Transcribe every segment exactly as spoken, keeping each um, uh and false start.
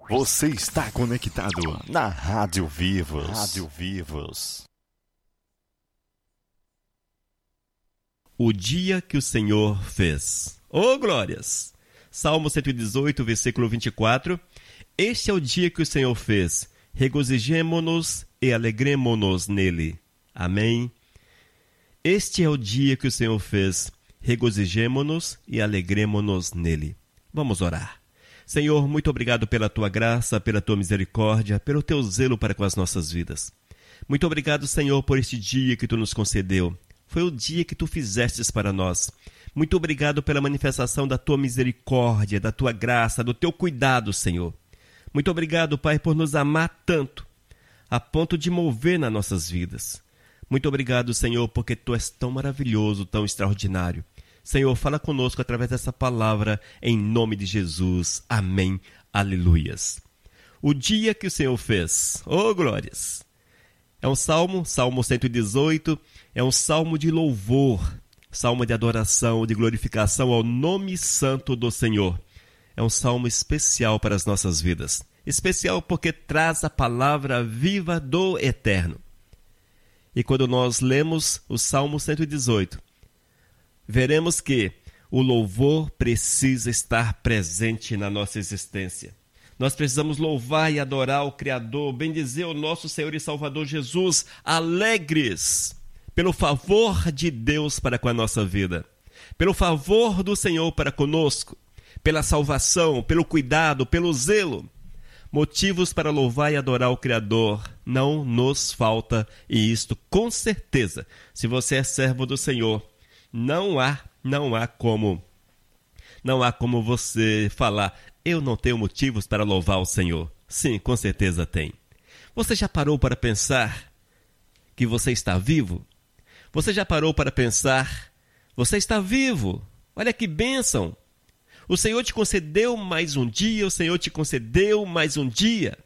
Você está conectado na Rádio Vivos. Rádio Vivos. O dia que o Senhor fez. Oh, glórias! Salmo cento e dezoito, versículo vinte e quatro. Este é o dia que o Senhor fez. Regozijemo-nos e alegremo-nos nele. Amém. Este é o dia que o Senhor fez. Regozijemo-nos e alegremo-nos nele. Vamos orar. Senhor, muito obrigado pela tua graça, pela tua misericórdia, pelo teu zelo para com as nossas vidas. Muito obrigado, Senhor, por este dia que tu nos concedeu. Foi o dia que tu fizestes para nós. Muito obrigado pela manifestação da tua misericórdia, da tua graça, do teu cuidado, Senhor. Muito obrigado, Pai, por nos amar tanto, a ponto de mover nas nossas vidas. Muito obrigado, Senhor, porque tu és tão maravilhoso, tão extraordinário. Senhor, fala conosco através dessa palavra, em nome de Jesus. Amém. Aleluias. O dia que o Senhor fez. Oh, glórias! É um salmo, Salmo cento e dezoito, é um salmo de louvor, salmo de adoração, de glorificação ao nome santo do Senhor. É um salmo especial para as nossas vidas. Especial porque traz a palavra viva do Eterno. E quando nós lemos o Salmo cento e dezoito, veremos que o louvor precisa estar presente na nossa existência. Nós precisamos louvar e adorar o Criador, bendizer o nosso Senhor e Salvador Jesus, alegres pelo favor de Deus para com a nossa vida, pelo favor do Senhor para conosco, pela salvação, pelo cuidado, pelo zelo. Motivos para louvar e adorar o Criador não nos falta, e isto com certeza, se você é servo do Senhor, Não há, não há como, não há como você falar, eu não tenho motivos para louvar o Senhor. Sim, com certeza tem. Você já parou para pensar que você está vivo? Você já parou para pensar, você está vivo? Olha que bênção! O Senhor te concedeu mais um dia, o Senhor te concedeu mais um dia.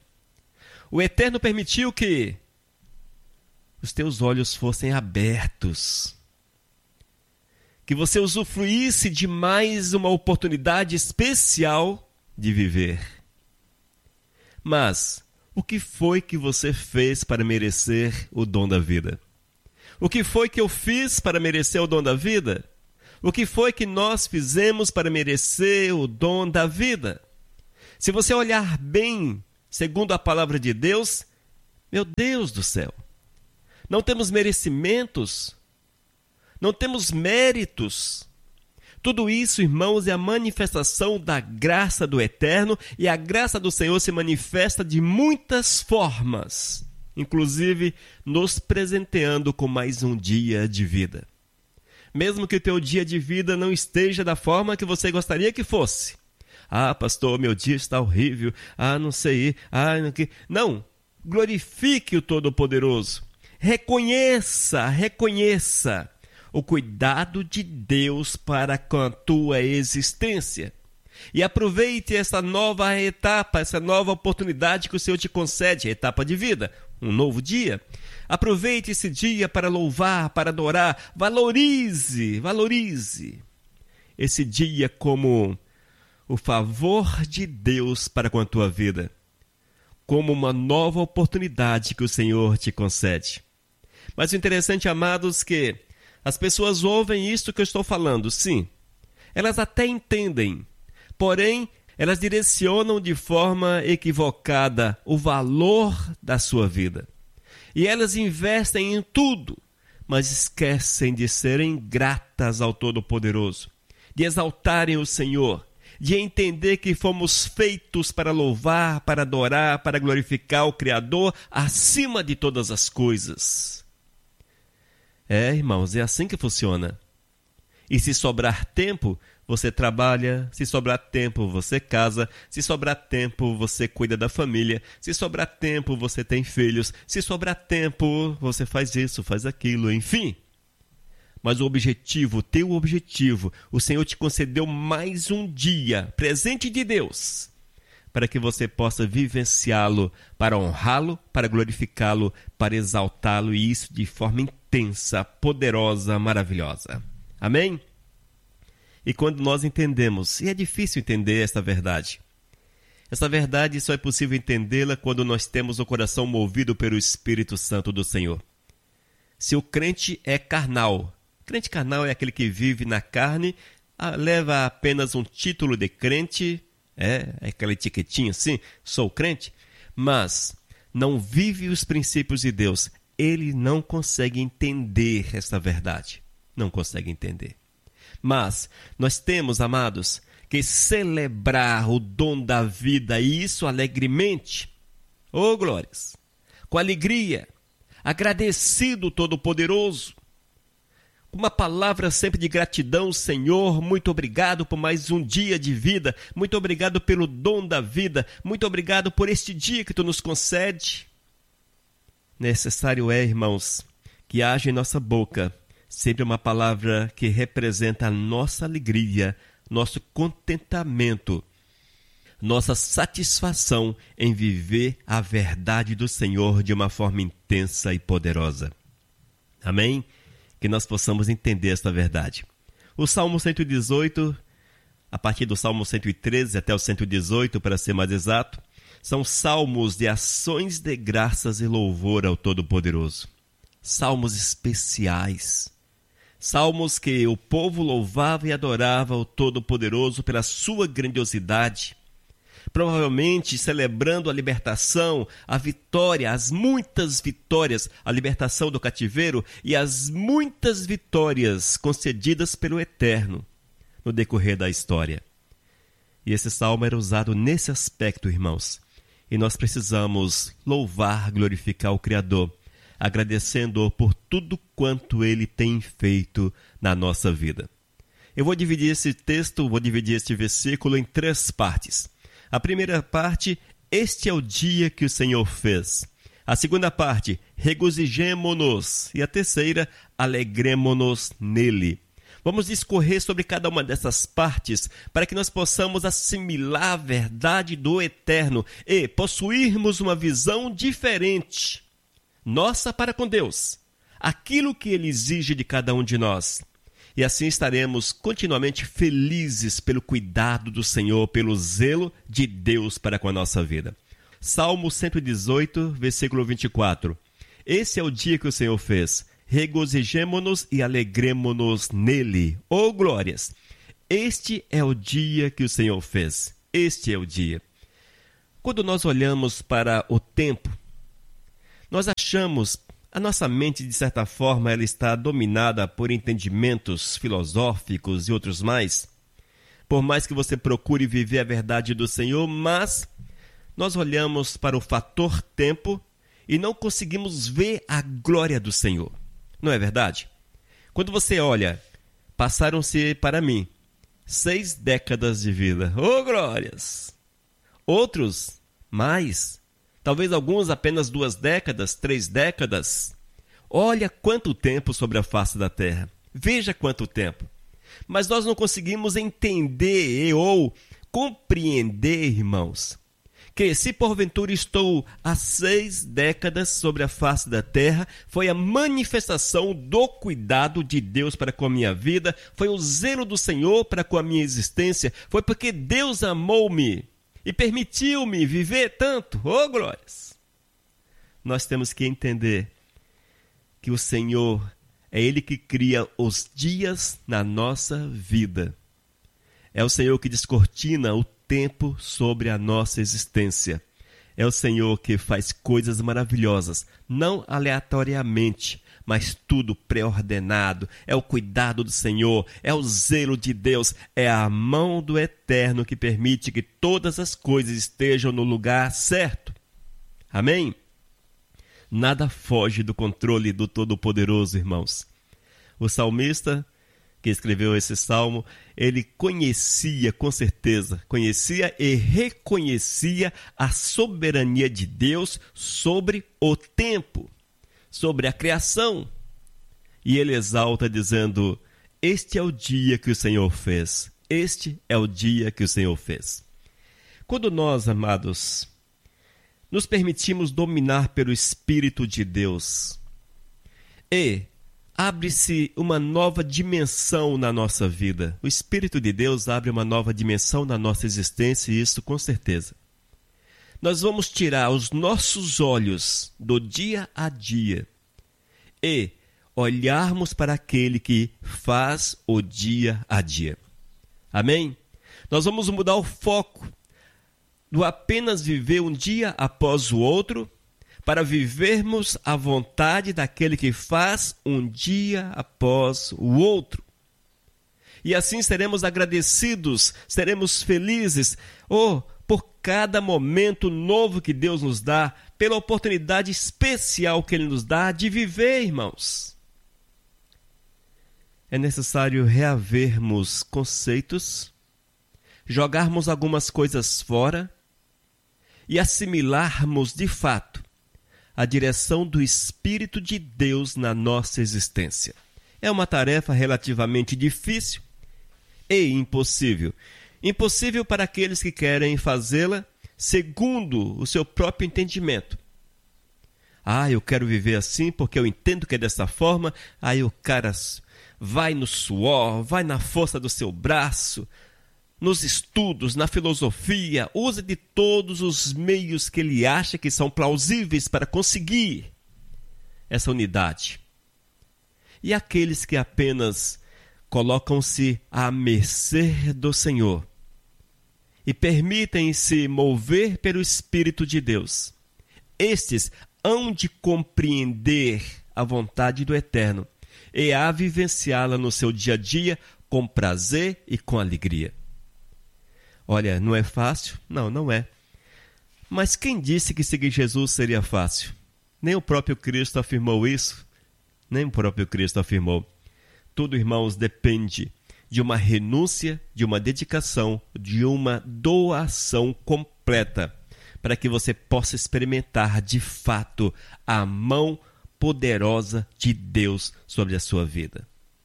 O Eterno permitiu que os teus olhos fossem abertos, que você usufruísse de mais uma oportunidade especial de viver. Mas o que foi que você fez para merecer o dom da vida? O que foi que eu fiz para merecer o dom da vida? O que foi que nós fizemos para merecer o dom da vida? Se você olhar bem, segundo a palavra de Deus, meu Deus do céu, não temos merecimentos, não temos méritos. Tudo isso, irmãos, é a manifestação da graça do Eterno, e a graça do Senhor se manifesta de muitas formas, inclusive nos presenteando com mais um dia de vida. Mesmo que o teu dia de vida não esteja da forma que você gostaria que fosse. Ah, pastor, meu dia está horrível. Ah, não sei. Ah, não... não. Glorifique o Todo-Poderoso. Reconheça, reconheça o cuidado de Deus para com a tua existência. E aproveite essa nova etapa, essa nova oportunidade que o Senhor te concede, a etapa de vida, um novo dia. Aproveite esse dia para louvar, para adorar. Valorize, valorize esse dia como o favor de Deus para com a tua vida, como uma nova oportunidade que o Senhor te concede. Mas o interessante, amados, que as pessoas ouvem isto que eu estou falando, sim. Elas até entendem, porém, elas direcionam de forma equivocada o valor da sua vida. E elas investem em tudo, mas esquecem de serem gratas ao Todo-Poderoso, de exaltarem o Senhor, de entender que fomos feitos para louvar, para adorar, para glorificar o Criador acima de todas as coisas. É, irmãos, é assim que funciona. E se sobrar tempo, você trabalha, se sobrar tempo, você casa, se sobrar tempo, você cuida da família, se sobrar tempo, você tem filhos, se sobrar tempo, você faz isso, faz aquilo, enfim. Mas o objetivo, o teu objetivo, o Senhor te concedeu mais um dia, presente de Deus, para que você possa vivenciá-lo, para honrá-lo, para glorificá-lo, para exaltá-lo, e isso de forma intensa, poderosa, maravilhosa. Amém? E quando nós entendemos, e é difícil entender esta verdade, Essa verdade só é possível entendê-la quando nós temos o coração movido pelo Espírito Santo do Senhor. Se o crente é carnal, crente carnal é aquele que vive na carne, leva apenas um título de crente, é aquela etiquetinha assim, sou crente, mas não vive os princípios de Deus. Ele não consegue entender essa verdade. Não consegue entender. Mas nós temos, amados, que celebrar o dom da vida, e isso alegremente, oh glórias, com alegria, agradecido Todo-Poderoso, com uma palavra sempre de gratidão. Senhor, muito obrigado por mais um dia de vida, muito obrigado pelo dom da vida, muito obrigado por este dia que Tu nos concede. Necessário é, irmãos, que haja em nossa boca sempre uma palavra que representa a nossa alegria, nosso contentamento, nossa satisfação em viver a verdade do Senhor de uma forma intensa e poderosa. Amém? Que nós possamos entender esta verdade. O Salmo cento e dezoito, a partir do Salmo cento e treze até o cento e dezoito, para ser mais exato, são salmos de ações de graças e louvor ao Todo-Poderoso. Salmos especiais. Salmos que o povo louvava e adorava o Todo-Poderoso pela sua grandiosidade, provavelmente celebrando a libertação, a vitória, as muitas vitórias, a libertação do cativeiro e as muitas vitórias concedidas pelo Eterno no decorrer da história. E esse salmo era usado nesse aspecto, irmãos, e nós precisamos louvar, glorificar o Criador, agradecendo-o por tudo quanto Ele tem feito na nossa vida. Eu vou dividir esse texto, vou dividir este versículo em três partes. A primeira parte, este é o dia que o Senhor fez. A segunda parte, regozijemo-nos. E a terceira, alegremo-nos nele. Vamos discorrer sobre cada uma dessas partes para que nós possamos assimilar a verdade do Eterno e possuirmos uma visão diferente nossa para com Deus, aquilo que Ele exige de cada um de nós. E assim estaremos continuamente felizes pelo cuidado do Senhor, pelo zelo de Deus para com a nossa vida. Salmo cento e dezoito, versículo vinte e quatro. Esse é o dia que o Senhor fez. Regozijemo-nos e alegremo-nos nele. Oh glórias! Este é o dia que o Senhor fez. Este é o dia. Quando nós olhamos para o tempo, nós achamos, a nossa mente, de certa forma, ela está dominada por entendimentos filosóficos e outros mais. Por mais que você procure viver a verdade do Senhor, mas nós olhamos para o fator tempo e não conseguimos ver a glória do Senhor. Não é verdade? Quando você olha, passaram-se para mim seis décadas de vida. Oh, glórias! Outros, mais. Talvez alguns apenas duas décadas, três décadas. Olha quanto tempo sobre a face da terra. Veja quanto tempo. Mas nós não conseguimos entender ou compreender, irmãos, que se porventura estou há seis décadas sobre a face da terra, foi a manifestação do cuidado de Deus para com a minha vida, foi o zelo do Senhor para com a minha existência, foi porque Deus amou-me e permitiu-me viver tanto. Oh, glórias! Nós temos que entender que o Senhor é Ele que cria os dias na nossa vida. É o Senhor que descortina o tempo sobre a nossa existência. É o Senhor que faz coisas maravilhosas, não aleatoriamente, mas tudo pré-ordenado. É o cuidado do Senhor, é o zelo de Deus, é a mão do Eterno que permite que todas as coisas estejam no lugar certo. Amém? Nada foge do controle do Todo-Poderoso, irmãos. O salmista que escreveu esse salmo, ele conhecia, com certeza, conhecia e reconhecia a soberania de Deus sobre o tempo, sobre a criação. E ele exalta dizendo, este é o dia que o Senhor fez, este é o dia que o Senhor fez. Quando nós, amados, nos permitimos dominar pelo Espírito de Deus e abre-se uma nova dimensão na nossa vida. O Espírito de Deus abre uma nova dimensão na nossa existência, e isso com certeza. nós vamos tirar os nossos olhos do dia a dia e olharmos para aquele que faz o dia a dia. Amém? Nós vamos mudar o foco do apenas viver um dia após o outro para vivermos a vontade daquele que faz um dia após o outro. E assim seremos agradecidos, seremos felizes, oh, por cada momento novo que Deus nos dá, pela oportunidade especial que Ele nos dá de viver, irmãos. É necessário reavermos conceitos, jogarmos algumas coisas fora e assimilarmos de fato a direção do Espírito de Deus na nossa existência. É uma tarefa relativamente difícil e impossível. Impossível para aqueles que querem fazê-la segundo o seu próprio entendimento. Ah, eu quero viver assim porque eu entendo que é dessa forma. Aí o cara vai no suor, vai na força do seu braço, nos estudos, na filosofia, usa de todos os meios que ele acha que são plausíveis para conseguir essa unidade. E aqueles que apenas colocam-se à mercê do Senhor e permitem-se mover pelo Espírito de Deus, estes hão de compreender a vontade do Eterno e a vivenciá-la no seu dia a dia com prazer e com alegria. Olha, não é fácil? Não, não é. Mas quem disse que seguir Jesus seria fácil? Nem o próprio Cristo afirmou isso. Nem o próprio Cristo afirmou. Tudo, irmãos, depende de uma renúncia, de uma dedicação, de uma doação completa, para que você possa experimentar de fato a mão poderosa de Deus sobre a sua vida.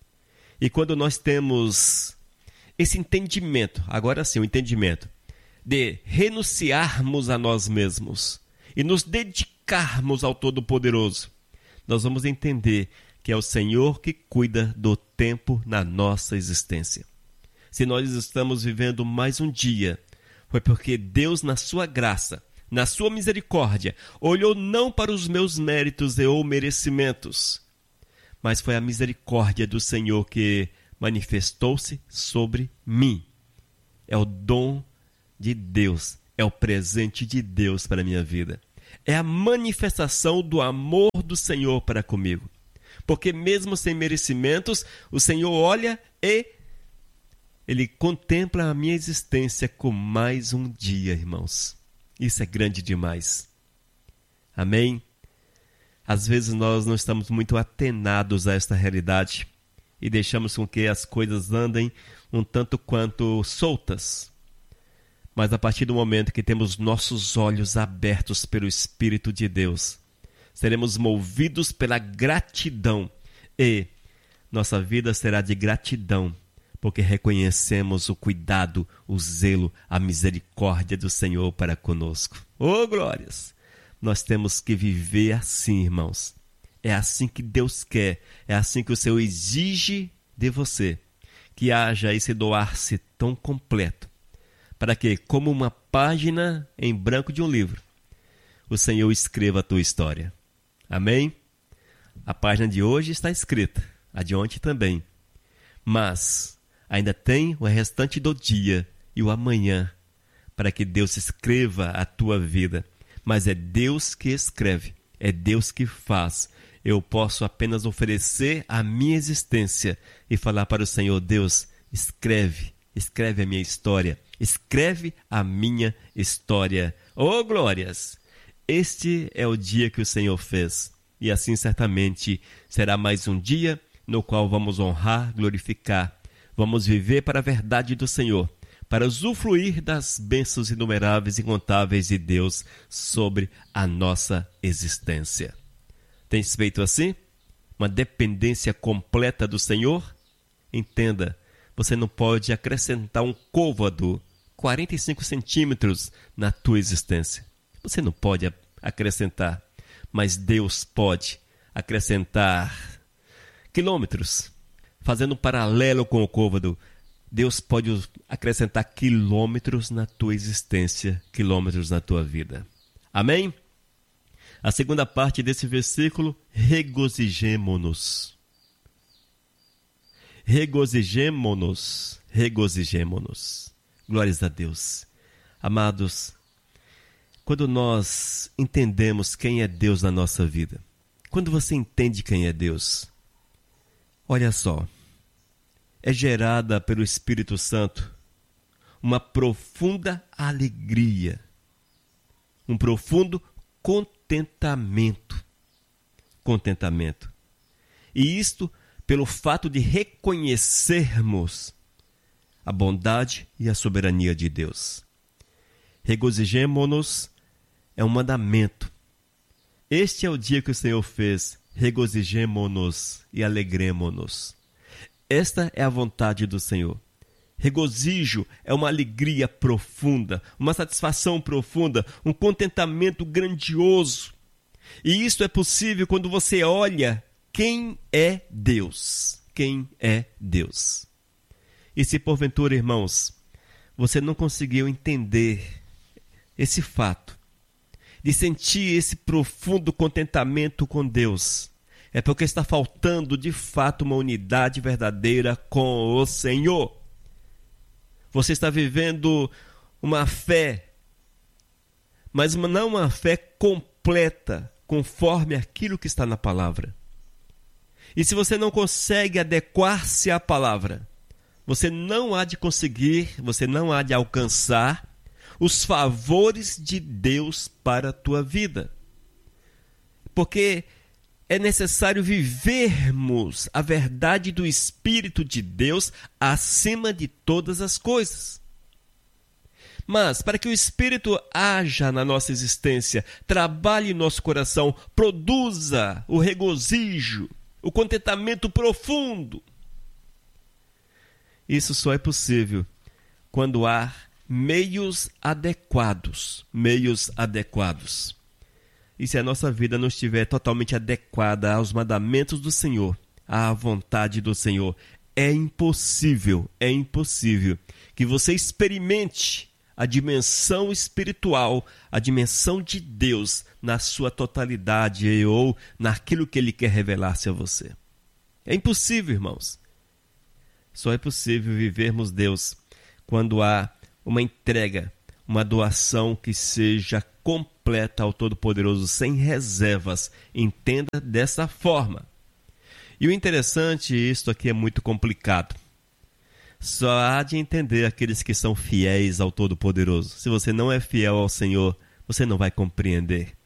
E quando nós temos esse entendimento, agora sim, o entendimento, de renunciarmos a nós mesmos e nos dedicarmos ao Todo-Poderoso, nós vamos entender que é o Senhor que cuida do tempo na nossa existência. Se nós estamos vivendo mais um dia, foi porque Deus, na sua graça, na sua misericórdia, olhou não para os meus méritos e ou merecimentos, mas foi a misericórdia do Senhor que manifestou-se sobre mim. É o dom de Deus, é o presente de Deus para a minha vida. É a manifestação do amor do Senhor para comigo. Porque mesmo sem merecimentos, o Senhor olha e Ele contempla a minha existência com mais um dia, irmãos. Isso é grande demais. Amém? Às vezes nós não estamos muito atenados a esta realidade e deixamos com que as coisas andem um tanto quanto soltas. Mas a partir do momento que temos nossos olhos abertos pelo Espírito de Deus, seremos movidos pela gratidão e nossa vida será de gratidão, porque reconhecemos o cuidado, o zelo, a misericórdia do Senhor para conosco. Oh, glórias! Nós temos que viver assim, irmãos. É assim que Deus quer, é assim que o Senhor exige de você, que haja esse doar-se tão completo, para que, como uma página em branco de um livro, o Senhor escreva a tua história. Amém? A página de hoje está escrita, a de ontem também. Mas ainda tem o restante do dia e o amanhã para que Deus escreva a tua vida. Mas é Deus que escreve, é Deus que faz. Eu posso apenas oferecer a minha existência e falar para o Senhor: Deus, escreve, escreve a minha história, escreve a minha história. Oh, glórias! Este é o dia que o Senhor fez, e assim certamente será mais um dia no qual vamos honrar, glorificar, vamos viver para a verdade do Senhor, para usufruir das bênçãos inumeráveis e incontáveis de Deus sobre a nossa existência. Tens feito assim? Uma dependência completa do Senhor? Entenda, você não pode acrescentar um côvado, quarenta e cinco centímetros, na tua existência. Você não pode acrescentar, mas Deus pode acrescentar quilômetros, fazendo um paralelo com o côvado. Deus pode acrescentar quilômetros na tua existência, quilômetros na tua vida. Amém? A segunda parte desse versículo, regozijemo-nos. Regozijemo-nos, regozijemo-nos. Glórias a Deus. Amados, quando nós entendemos quem é Deus na nossa vida, quando você entende quem é Deus, olha só, é gerada pelo Espírito Santo uma profunda alegria, um profundo contentamento. Contentamento. E isto pelo fato de reconhecermos a bondade e a soberania de Deus. Regozijemo-nos é um mandamento. Este é o dia que o Senhor fez. Regozijemo-nos e alegremo-nos. Esta é a vontade do Senhor. Regozijo é uma alegria profunda, uma satisfação profunda, um contentamento grandioso. E isso é possível quando você olha quem é Deus. Quem é Deus. E se porventura, irmãos, você não conseguiu entender esse fato, de sentir esse profundo contentamento com Deus, é porque está faltando de fato uma unidade verdadeira com o Senhor. Você está vivendo uma fé, mas não uma fé completa, conforme aquilo que está na palavra. E se você não consegue adequar-se à palavra, você não há de conseguir, você não há de alcançar os favores de Deus para a tua vida. Porque é necessário vivermos a verdade do Espírito de Deus acima de todas as coisas. Mas, para que o Espírito haja na nossa existência, trabalhe em nosso coração, produza o regozijo, o contentamento profundo, isso só é possível quando há meios adequados, meios adequados. E se a nossa vida não estiver totalmente adequada aos mandamentos do Senhor, à vontade do Senhor, é impossível, é impossível que você experimente a dimensão espiritual, a dimensão de Deus na sua totalidade ou naquilo que Ele quer revelar-se a você. É impossível, irmãos. Só é possível vivermos Deus quando há uma entrega, uma doação que seja completa ao Todo-Poderoso, sem reservas. Entenda dessa forma. E o interessante, isto aqui é muito complicado. Só há de entender aqueles que são fiéis ao Todo-Poderoso. Se você não é fiel ao Senhor, você não vai compreender.